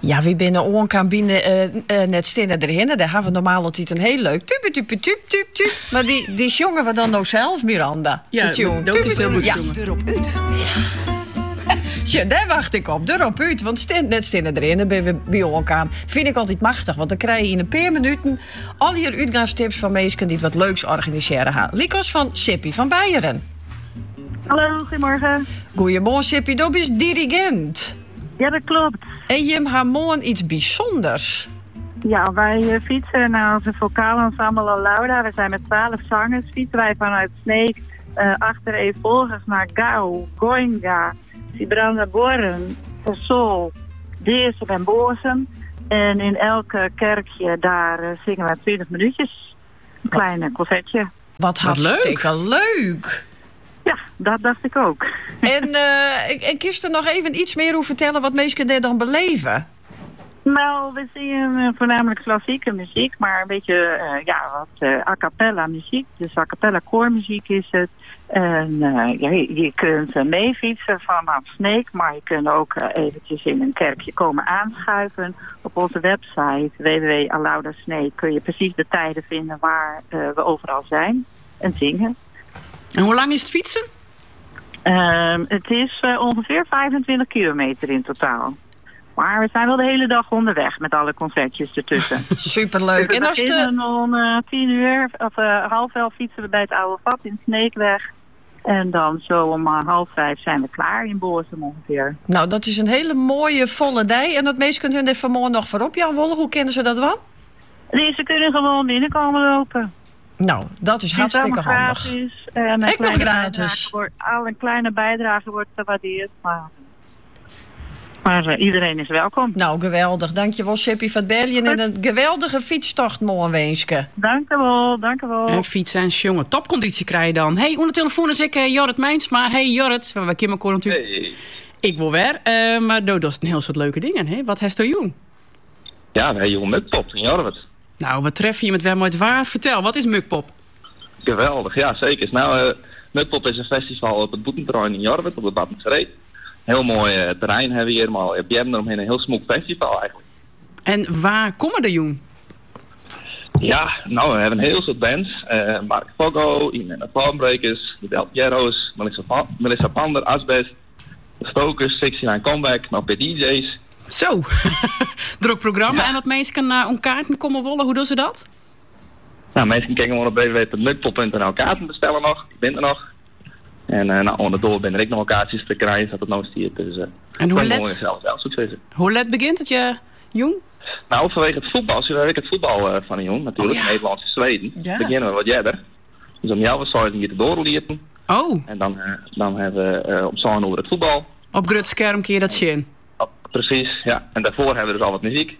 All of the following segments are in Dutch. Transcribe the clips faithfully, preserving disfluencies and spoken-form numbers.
Ja, wie binnen oorkan binnen uh, uh, net stinnen erin. Daar hebben we normaal altijd een heel leuk tup tup tup tup tup. Maar die, die zongen we dan nou zelf, Miranda. Ja, dat is heel goed. Ja. Erop uit. Ja, daar wacht ik op. Erop uit. Want stin, net stinnen erin. Dan ben we bij oorkan. Vind ik altijd machtig. Want dan krijg je in een paar minuten al je uitgangstips van mensen die wat leuks organiseren gaan. Likos van Sippie van Beieren. Hallo, goedemorgen. Goedemorgen, Sippie. Du bent dirigent. Ja, dat klopt. En je hebt morgen iets bijzonders. Ja, wij uh, fietsen naar onze vocaalensemble Alauda. We zijn met twaalf zangers. Fietsen wij vanuit Sneek uh, achter Evolgers naar Gauw, Goinga, Sibranda Boren, Versol, Deersel en Bozem. En in elk kerkje daar uh, zingen we twintig minuutjes. Een klein concertje. Wat hartstikke leuk. leuk. Ja, dat dacht ik ook. En, uh, en kun je er nog even iets meer over vertellen wat mensen daar dan beleven? Nou, we zingen uh, voornamelijk klassieke muziek, maar een beetje uh, ja, wat uh, a cappella muziek. Dus a cappella koormuziek is het. En uh, ja, je, je kunt uh, meefietsen vanaf Sneek, maar je kunt ook uh, eventjes in een kerkje komen aanschuiven. Op onze website w w w punt alauda sneek kun je precies de tijden vinden waar uh, we overal zijn en zingen. En hoe lang is het fietsen? Uh, het is uh, ongeveer vijfentwintig kilometer in totaal. Maar we zijn wel de hele dag onderweg met alle concertjes ertussen. Superleuk. Dus we en als beginnen de... om uh, tien uur, of uh, half elf fietsen we bij het oude vat in Sneekweg. En dan zo om uh, half vijf zijn we klaar in Bozem ongeveer. Nou, dat is een hele mooie volle dij. En dat meest kunnen hun er vanmorgen nog voorop. Jan Wolle, hoe kennen ze dat wel? Nee, ze kunnen gewoon binnenkomen lopen. Nou, dat is hartstikke het is handig. Gratis, en Ik nog gratis. Wordt, al een kleine bijdrage wordt gewaardeerd. Maar, maar uh, iedereen is welkom. Nou, geweldig. Dankjewel, Sippie van Beljen. En een geweldige fietstocht morgen wenske. Dankjewel, dankjewel. En fietsen en jongen. Topconditie krijg je dan. Hey, onder de telefoon is ik uh, Jorrit Mijnsma. Hey Jorrit, we hebben Kim natuurlijk. Hey. Ik wil weer. Uh, maar dat is een heel soort leuke dingen. Hè? Wat heeft er jong? Ja, we hebben jongen Mukpop in Jorrit. Nou, wat tref je met waar mooit waar? Vertel, wat is Mukpop? Geweldig, ja zeker. Nou, uh, Mukpop is een festival op het Boetenterrein in Jorrit, op de Battensereet. Heel mooi uh, terrein hebben we hier, maar we hebben eromheen een heel smoek festival eigenlijk. En waar komen de jong? Ja, nou, we hebben een heel soort bands. Uh, Mark Foggo, Imena Farmbreakers, de Del Pierro's, Melissa, pa- Melissa Pander, Asbest, de Stokers, zesentien Comeback, nog bij D J's. Zo, druk programma. Ja. En dat mensen naar uh, kaarten komen wollen, hoe doen ze dat? Nou, mensen kijken gewoon op w w w punt mukpop punt n l kaarten bestellen nog. Ik ben er nog. En uh, nou, onderdoor ben er ook nog kaartjes te krijgen, dat het nou stiert. Dus, uh, en hoe let... let, zelf, zelf succes. hoe let begint het je, jong? Nou, vanwege het voetbal, als we het voetbal uh, van een jong, natuurlijk, oh, ja. Nederlands en Zweden, Ja. beginnen we wat jeder. Dus om jou was hier te doorliepen. Oh, En dan, uh, dan hebben we uh, op zo'n over het voetbal. op grutskerm kun je dat zien. Oh, precies, ja. En daarvoor hebben we dus al wat muziek.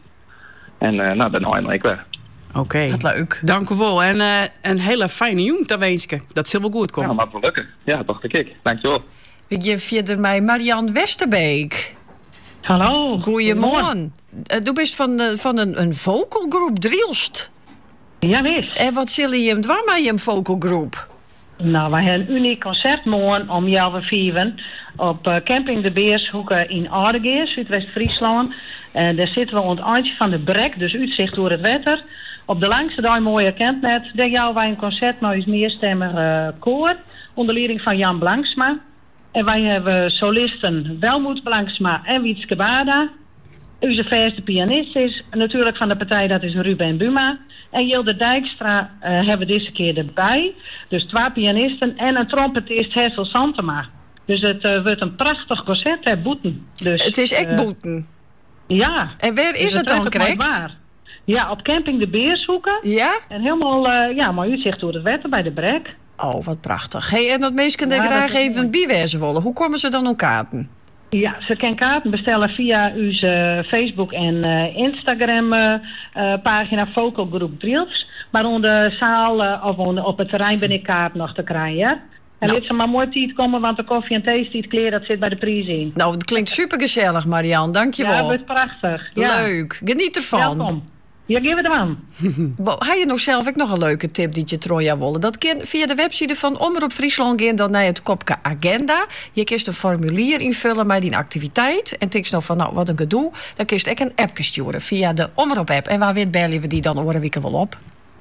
En uh, nou, daarna helemaal ik weer. Oké. Okay. Wat leuk. Dank u wel. En uh, een hele fijne jong, dat wenske. Dat zal wel goed komen. Ja, maar wel lukken. Ja, dacht ik. Dankjewel. Je verder mij Marianne Westerbeek. Hallo. Goedemorgen. Uh, du bent van, uh, van een, een vocalgroep Drielst. Ja, wist. En wat zullen je hem dwar met een vocalgroep? Nou, wij hebben een uniek concert morgen om jou vijven op uh, Camping de Beershoeken in Aardegeer, Zuidwest-Friesland. Uh, daar zitten we aan het eindje van de Brek, dus uitzicht door het wetter. Op de langste dag mooie kentnet. Daar jou wij een concert met ons meerstemmig uh, koor onder leiding van Jan Blanksma. En wij hebben solisten Welmoed Blanksma en Wietske Bada. Onze verste pianist is natuurlijk van de partij, dat is Ruben Buma. En Jilde Dijkstra uh, hebben we deze keer erbij. Dus twee pianisten en een trompetist Hessel Santema. Dus het uh, wordt een prachtig concert, hè, Boeten. Dus, Het is echt uh, boeten. Ja. En waar is dus het dan, mooi correct? waar. Ja, op Camping de Beershoeken. Ja? En helemaal, uh, ja, mooi uitzicht door het wetter bij de Brek. Oh, wat prachtig. Hey, en dat mensen Ja, er dat graag is even mooi. bijwezen willen. Hoe komen ze dan op kaarten? Ja, ze kunnen kaarten bestellen via onze Facebook en uh, Instagram uh, uh, pagina Vocal Group Driels. Maar onder de zaal uh, of onder, op het terrein ben ik kaart nog te krijgen. En Nou. laat ze maar mooi tijd komen, want de koffie en thee stiet kleren, dat zit bij de prijs in. Nou, het klinkt super gezellig, Marianne. Dank je Ja, wel. het wordt prachtig. Ja. Leuk. Geniet ervan. Welkom. Ja, geef het aan. Heb je nog zelf ook nog een leuke tip die je Troja wilde? Dat kan via de website van Omroep Friesland gaan dan naar het kopje agenda. Je kiest een formulier invullen met die activiteit. En tiks nog van, nou, wat een gedoe. Dan kiest ik een appje sturen via de Omroep-app. En waar weet bellen we die dan oren weken wel op?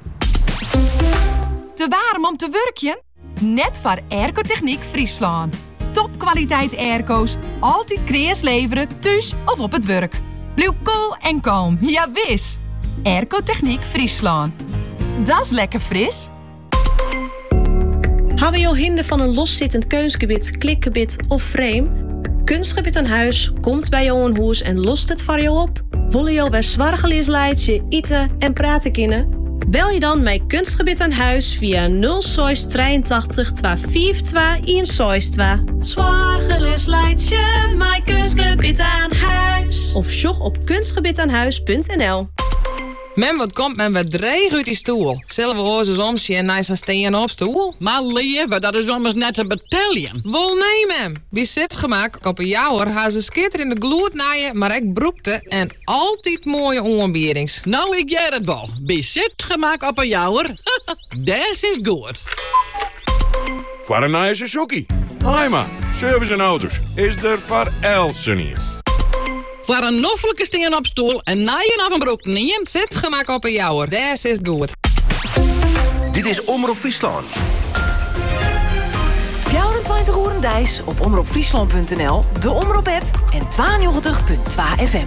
Te warm om te werkjen? Net voor Airco-techniek Friesland. Topkwaliteit airco's, altijd kreas leveren, thuis of op het werk. Blijf cool en kalm, ja wis. Airco-techniek Friesland. Dat is lekker fris. Hebben je hinder van een loszittend keusgebied, klikgebied of frame? Kunstgebied aan huis komt bij jou een huis en lost het voor jou op. Willen jou bij zwargelies leidje, eten en praten kunnen? Bel je dan met Kunstgebied aan huis via nul zes drieëntachtig tweehonderdvijfentwintig eenenzestig. Zwargelies leidje, met Kunstgebied aan huis. Of sjog op kunstgebiedaanhuis punt n l. Men, wat komt men wat dreig uit die stoel? Zullen we oorzaak omzien en naar zijn steen op stoel? Maar lieve, dat is immers net een bataljon. Wel nee, mem. Bij zitgemak op een jouwer haar ze skitterende gloed naaien, maar ik broekte en altijd mooie onbierings. Nou, ik jij het wel. Bij zitgemak op een jouwer. Dat is goed. Voor een nieuwe Suzuki. Haima, service en auto's is er voor Elsen hier. Voor een noffelijke steen op stoel en naaien af een broek niet. Zitgemak op een jouwer, dat is goed. Dit is Omroep Friesland. vierentwintig uur dijs op omroep friesland punt n l, de Omroep-app en tweeënnegentig punt twee F M.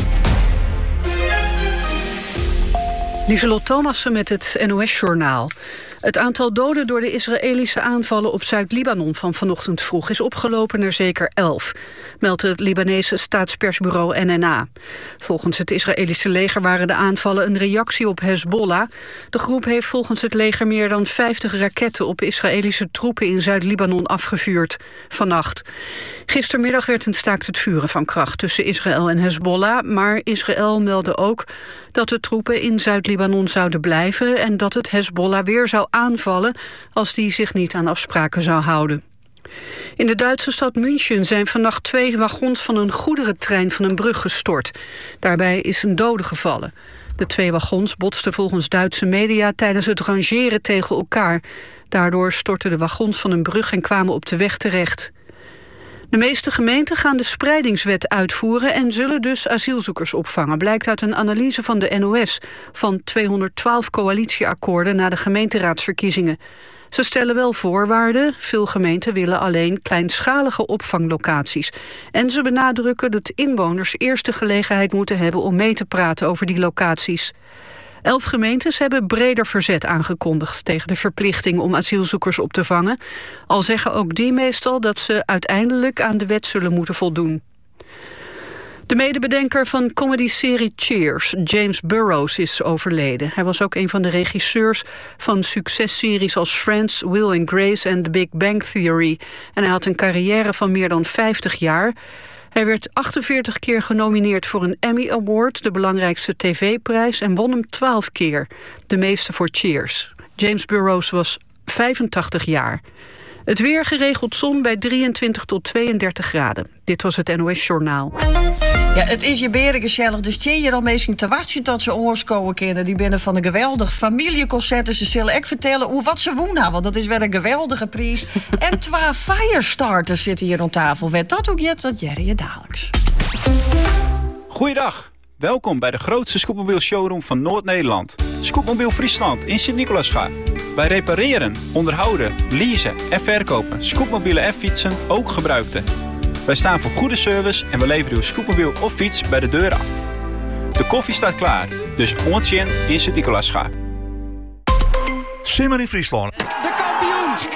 Lieselot Thomassen met het N O S-journaal. Het aantal doden door de Israëlische aanvallen op Zuid-Libanon van vanochtend vroeg is opgelopen naar zeker elf, meldt het Libanese staatspersbureau N N A. Volgens het Israëlische leger waren de aanvallen een reactie op Hezbollah. De groep heeft volgens het leger meer dan vijftig raketten op Israëlische troepen in Zuid-Libanon afgevuurd vannacht. Gistermiddag werd een staakt het vuren van kracht tussen Israël en Hezbollah, maar Israël meldde ook dat de troepen in Zuid-Libanon zouden blijven en dat het Hezbollah weer zou aanvallen als die zich niet aan afspraken zou houden. In de Duitse stad München zijn vannacht twee wagons van een goederentrein van een brug gestort. Daarbij is een dode gevallen. De twee wagons botsten volgens Duitse media tijdens het rangeren tegen elkaar. Daardoor stortten de wagons van een brug en kwamen op de weg terecht. De meeste gemeenten gaan de spreidingswet uitvoeren en zullen dus asielzoekers opvangen, blijkt uit een analyse van de N O S van tweehonderdtwaalf coalitieakkoorden na de gemeenteraadsverkiezingen. Ze stellen wel voorwaarden. Veel gemeenten willen alleen kleinschalige opvanglocaties. En ze benadrukken dat inwoners eerst de gelegenheid moeten hebben om mee te praten over die locaties. Elf gemeentes hebben breder verzet aangekondigd tegen de verplichting om asielzoekers op te vangen. Al zeggen ook die meestal dat ze uiteindelijk aan de wet zullen moeten voldoen. De medebedenker van comedyserie Cheers, James Burrows, is overleden. Hij was ook een van de regisseurs van successeries als Friends, Will and Grace en The Big Bang Theory. En hij had een carrière van meer dan vijftig jaar. Hij werd achtenveertig keer genomineerd voor een Emmy Award, de belangrijkste tv-prijs, en won hem twaalf keer, de meeste voor Cheers. James Burrows was vijfentachtig jaar. Het weer geregeld zon bij drieëntwintig tot tweeëndertig graden. Dit was het N O S-journaal. Ja, het is je beren gezellig. Dus zie je al misschien te wachten tot ze oorskomen kinderen. Die binnen van een geweldig familieconcert. Ze zullen echt vertellen hoe wat ze woenen. Want dat is wel een geweldige prijs. En twee firestarters zitten hier om tafel. Werd dat ook jet, dat Jerry je dadelijks. Goeiedag. Welkom bij de grootste scootmobiel showroom van Noord-Nederland. Scootmobiel Friesland in Sint-Nicolaasga. Wij repareren, onderhouden, leasen en verkopen scootmobielen en fietsen, ook gebruikte. Wij staan voor goede service en we leveren uw scootmobiel of fiets bij de deur af. De koffie staat klaar, dus ontje in Sint-Nicolaasga. Simmer in Friesland. De kampioen!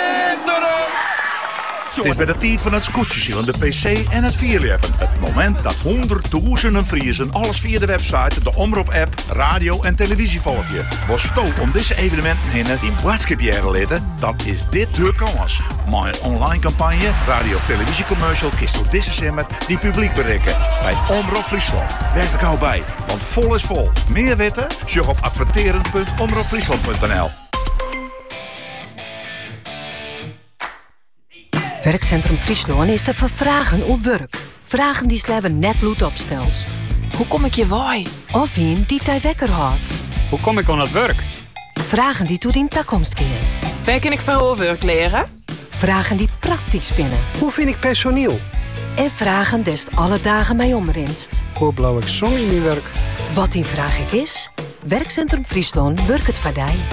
Het is bij de tijd van het scootje, van de pc en het vierleppen. Het moment dat honderdduizenden Friesen alles via de website, de Omroep-app, radio en televisie volgen. Was sto om deze evenementen heen in Boodschapjaren leden, dat is dit de kans. Maar een online campagne, radio- of televisiecommercial, kist door deze simmer die publiek bereiken. Bij Omroep Friesland. Wees er gauw bij, want vol is vol. Meer weten? Sjug op adverteren punt omroepfriesland punt n l. Werkcentrum Friesland is te vervragen op werk. Vragen die sleven net lood opstelst. Hoe kom ik je waai? Of een die tij wekker houdt. Hoe kom ik aan het werk? Vragen die toe die toekomst keren. Waar kan ik van werk leren? Vragen die praktisch spinnen. Hoe vind ik personeel? En vragen des alle dagen mij omrinst. Hoe blauw ik zon in mijn werk? Wat die vraag ik is, Werkcentrum Friesland werkt het voor die.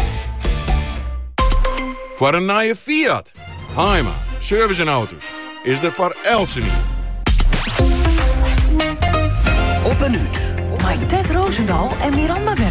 Voor een nieuwe Fiat. Heima, service en auto's. Is er voor Elsen. Op een uur. Met Ted Roosendaal en Miranda Werk.